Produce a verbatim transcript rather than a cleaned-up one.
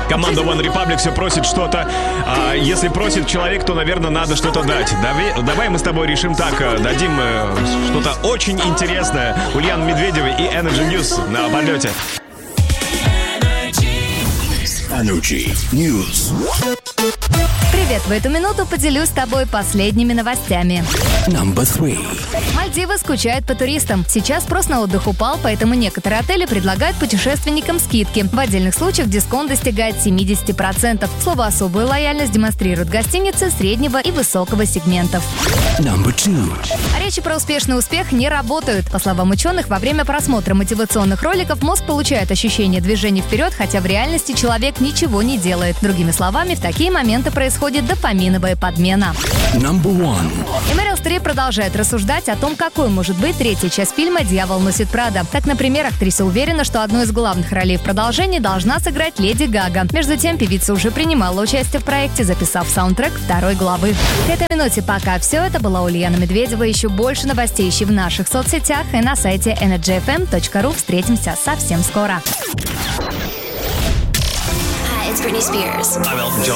Команда One Republic все просит что-то. А если просит человек, то, наверное, надо что-то дать. Давай, давай мы с тобой решим так. Дадим э, что-то очень интересное. Ульяна Медведева и Energy News на полете. Energy News. Привет, в эту минуту поделюсь с тобой последними новостями. Number three. Мальдивы скучают по туристам. Сейчас спрос на отдых упал, поэтому некоторые отели предлагают путешественникам скидки. В отдельных случаях дисконт достигает семьдесят процентов. Слово «особую лояльность» демонстрируют гостиницы среднего и высокого сегментов. Number two. А речи про успешный успех не работают. По словам ученых, во время просмотра мотивационных роликов мозг получает ощущение движения вперед, хотя в реальности человек ничего не делает. Другими словами, в такие моменты происходит дофаминовая подмена. Number one. И Мэрил Стрип продолжает рассуждать о том, какой может быть третья часть фильма «Дьявол носит Прада». Так, например, актриса уверена, что одну из главных ролей в продолжении должна сыграть Леди Гага. Между тем, певица уже принимала участие в проекте, записав саундтрек второй главы. К этой минуте пока все. Это была Ульяна Медведева. Еще больше новостей ищи в наших соцсетях и на сайте энерджи эф эм точка ру. Встретимся совсем скоро. Hi, it's Britney Spears. I'm Elton John.